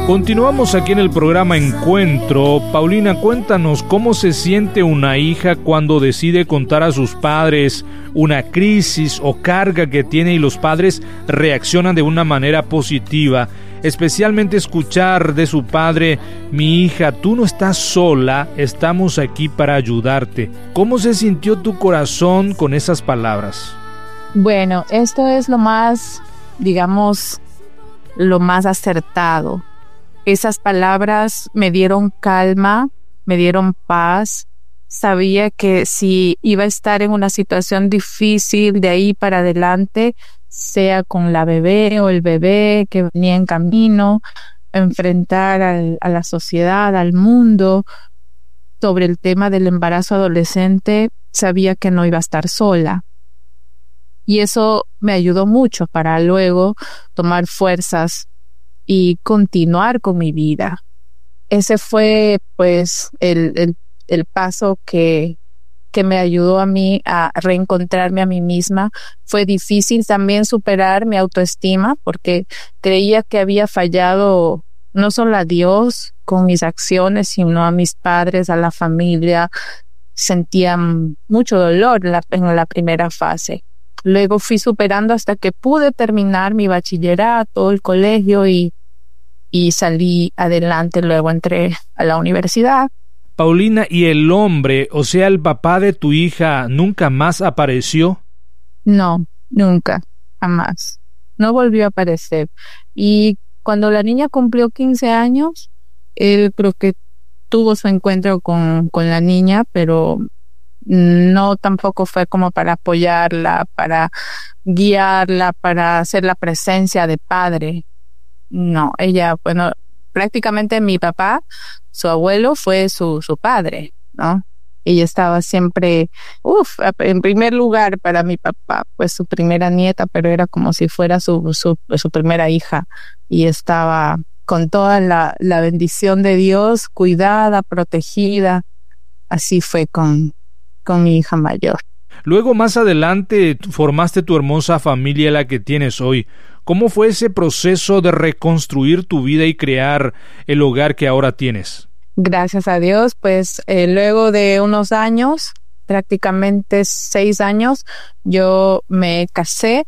Continuamos aquí en el programa Encuentro. Paulina, cuéntanos cómo se siente una hija cuando decide contar a sus padres una crisis o carga que tiene y los padres reaccionan de una manera positiva. Especialmente escuchar de su padre: mi hija, tú no estás sola, estamos aquí para ayudarte. ¿Cómo se sintió tu corazón con esas palabras? Bueno, esto es lo más, digamos, lo más acertado. Esas palabras me dieron calma, me dieron paz. Sabía que si iba a estar en una situación difícil de ahí para adelante, sea con la bebé o el bebé que venía en camino, enfrentar a la sociedad, al mundo, sobre el tema del embarazo adolescente, sabía que no iba a estar sola. Y eso me ayudó mucho para luego tomar fuerzas y continuar con mi vida. Ese fue pues el paso que me ayudó a mí a reencontrarme a mí misma. Fue difícil también superar mi autoestima porque creía que había fallado no solo a Dios con mis acciones, sino a mis padres, a la familia. Sentía mucho dolor en la primera fase. Luego fui superando hasta que pude terminar mi bachillerato, el colegio y salí adelante. Luego entré a la universidad. Paulina, ¿y el hombre, o sea, el papá de tu hija, nunca más apareció? No, nunca, jamás. No volvió a aparecer. Y cuando la niña cumplió 15 años, él creo que tuvo su encuentro con la niña, pero no tampoco fue como para apoyarla, para guiarla, para hacer la presencia de padre. No, ella, bueno, prácticamente mi papá, su abuelo fue su padre, ¿no? Ella estaba siempre, en primer lugar para mi papá, pues su primera nieta, pero era como si fuera su primera hija, y estaba con toda la bendición de Dios, cuidada, protegida. Así fue con mi hija mayor. Luego, más adelante, formaste tu hermosa familia, la que tienes hoy. ¿Cómo fue ese proceso de reconstruir tu vida y crear el hogar que ahora tienes? Gracias a Dios, pues luego de unos años, prácticamente 6 años, yo me casé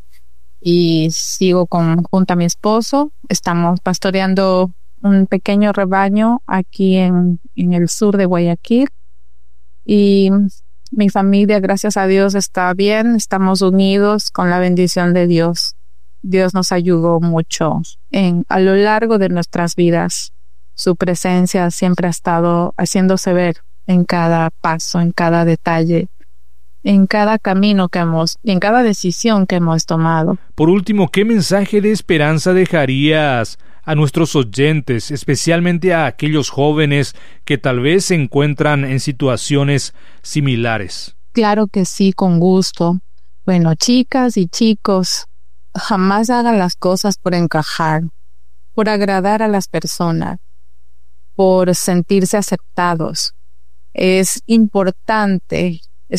y sigo junto a mi esposo. Estamos pastoreando un pequeño rebaño aquí en el sur de Guayaquil. Y mi familia, gracias a Dios, está bien, estamos unidos con la bendición de Dios. Dios nos ayudó mucho a lo largo de nuestras vidas. Su presencia siempre ha estado haciéndose ver en cada paso, en cada detalle, en cada camino en cada decisión que hemos tomado. Por último, ¿qué mensaje de esperanza dejarías a nuestros oyentes, especialmente a aquellos jóvenes que tal vez se encuentran en situaciones similares? Claro que sí, con gusto. Bueno, chicas y chicos, jamás hagan las cosas por encajar, por agradar a las personas, por sentirse aceptados. Es importante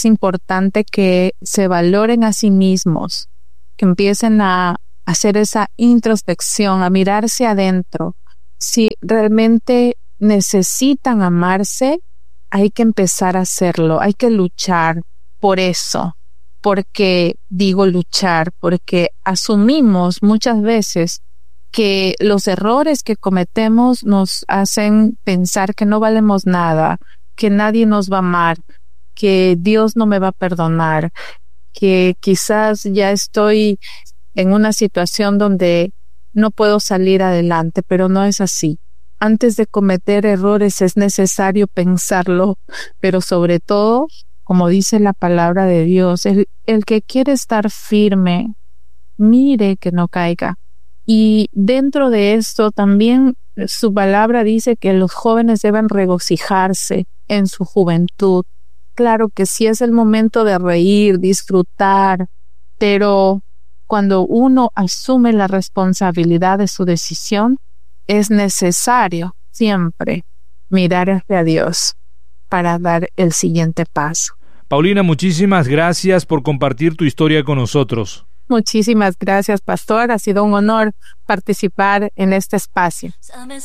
que se valoren a sí mismos, que empiecen a hacer esa introspección, a mirarse adentro. Si realmente necesitan amarse, hay que empezar a hacerlo, hay que luchar por eso. Porque digo luchar, porque asumimos muchas veces que los errores que cometemos nos hacen pensar que no valemos nada, que nadie nos va a amar, que Dios no me va a perdonar, que quizás ya estoy en una situación donde no puedo salir adelante, pero no es así. Antes de cometer errores es necesario pensarlo, pero sobre todo, como dice la palabra de Dios, el que quiere estar firme, mire que no caiga. Y dentro de esto también su palabra dice que los jóvenes deben regocijarse en su juventud. Claro que sí es el momento de reír, disfrutar, pero cuando uno asume la responsabilidad de su decisión, es necesario siempre mirar hacia Dios para dar el siguiente paso. Paulina, muchísimas gracias por compartir tu historia con nosotros. Muchísimas gracias, pastor. Ha sido un honor participar en este espacio.